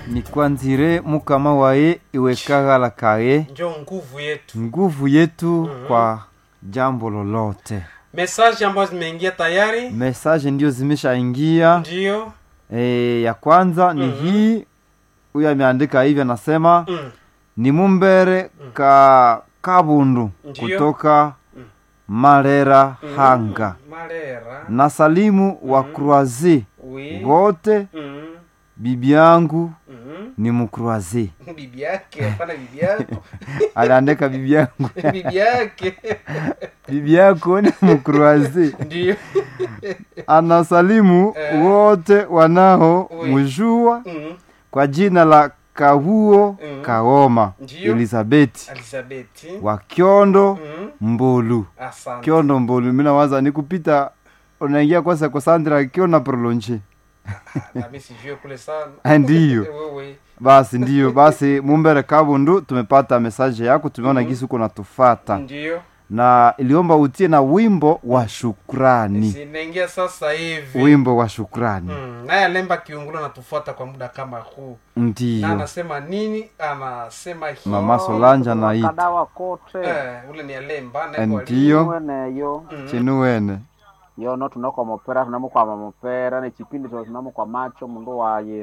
ni kwanzire mukama wae iwekagala kae njo nguvu yetu kwa jambo lolote. Message ambazo zimeingia tayari. Message ndio zimeshaingia. Ndio. Ya kwanza ni hii. Huyu ameandika hivi anasema ni Mumbere Kabundu kutoka Marera Hanga. Marera. Na salimu wa Croazi wote. Bibi yangu ni Mkroazi. Bibi yake, hapana bibi yako. Aliandika bibi yangu. Bibi yake. Bibi yako ni Mkroazi. Ndio. Anasalimu wote wanao mjua kwa jina la Kahuo Kaoma Elizabeth wa Kiondo Mbulu. Asante. Kiondo Mbulu, mimi nawaza ni kupita unaingia kwa Sandra Kiona prolonge. Na mimi sijui kule sana. Ndio. Basi ndio, basi Mumbere Kabundu tumepata message yako, tumeona gisi uko natufuata. Ndio. Na iliomba utie na wimbo wa shukrani. Sinaingia sasa hivi. Wimbo wa shukrani. Naye Lemba Kiungulu anatufuata kwa muda kama huu. Ndio. Na anasema nini? Anasema hii. Mama Solanja na hii. Kadawa kote. Ule ni Lemba na kwa ndio. Yo. Chinuwene. Yo no tunako mopera tunamo kwa mopera ni chipindi tunamo kwa macho mundu waye.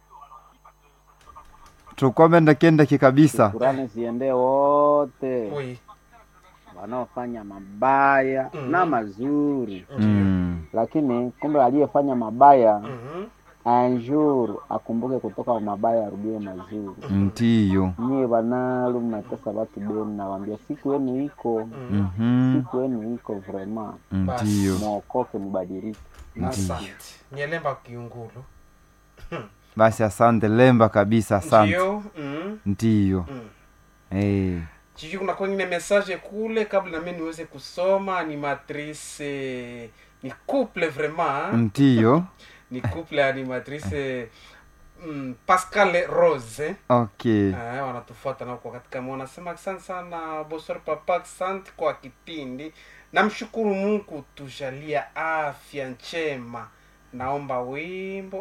Tukomenda kenda kikabisa. Kurani ziende wote. Wanaofanya mabaya na mazuri. Lakini kumbe aliyefanya mabaya anjuru akumbuke kutoka mabaya arudie mazuri. Ndio. Nyie banalu mnatesa watu beni na waambia siku yenu iko. Siku yenu iko vraiment. Ndio. Mwokoke mbadilike. Asante. Ni Lemba Kiungulu. Basi asante Lemba kabisa, asante. Ndio. Ndio. Chichi kuna kwengine message kule kabla na mimi niweze kusoma. Ni matrice ni couple vraiment. Ndio. Ni couple animatrice Pascal Rose. Okay. Wanatufuata na kwa katika wanasema asante sana Bosor Papa, asante kwa kipindi. Namshukuru Mungu tujalia afya njema. Naomba wimbo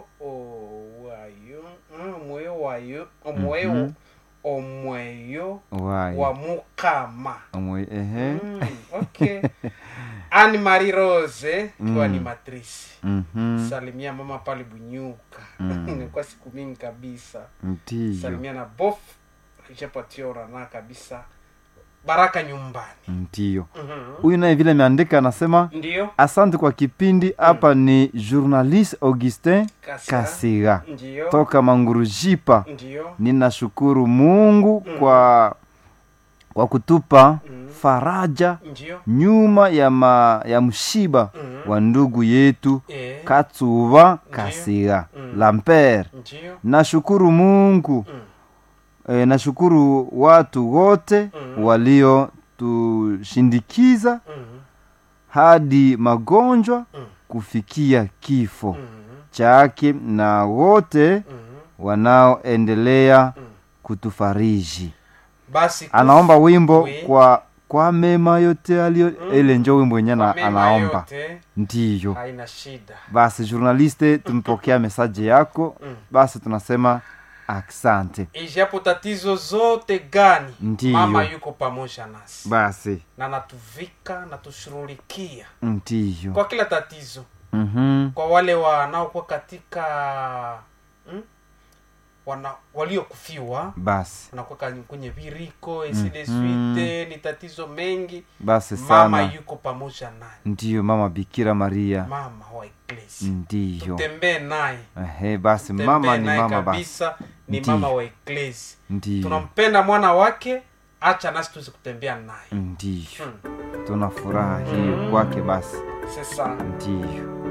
omweyo wa mukama. Okay. Anne Marie Rose kwa animatrice. Salimia mama pale Bunyuka. Kwa siku mingi kabisa. Ndio. Salimia na bof Jepatiora na kabisa. Baraka nyumbani. Ndio. Huyu naye vile ameandika anasema ndio. Asante kwa kipindi hapa ni journaliste Augustin Kasiga. Ndio. Toka Mangurujipa. Ndio. Ninashukuru Mungu kwa kutupa faraja nyuma ya mshiba wa ndugu yetu Katsuva Kasiga Lamper. Nashukuru Mungu. Nashukuru watu wote walio tushindikiza hadi magonjwa kufikia kifo chake na wote wanaoendelea kutufariji. Basi anaomba wimbo kwa mema yote alio ile ndio wimbo yenyewe anaomba. Ndio. Haina shida. Basi journaliste tumpokea message yako. Basi tunasema asante. Ijapo tatizo zote gani, Ndiyo. Mama yuko pamoja nasi. Basi. Na natuvika na tushughulikia. Ndio. Kwa kila tatizo. Kwa wale wanaokuwa katika walio kufiwa. Basi. Wanakuwa kwenye viriko, esile suite, ni tatizo mengi. Basi sana. Mama yuko pamoja naye. Ndio, Mama Bikira Maria. Mama wa Eklesia. Ndio. Tutembee naye. Basi mama ni mama kabisa, ni mama wa Eklesia. Ndio. Tunampenda mwana wake, acha nasi tuweze kutembea naye. Ndio. Tuna furaha hiyo kwake basi. Sasa. Ndio.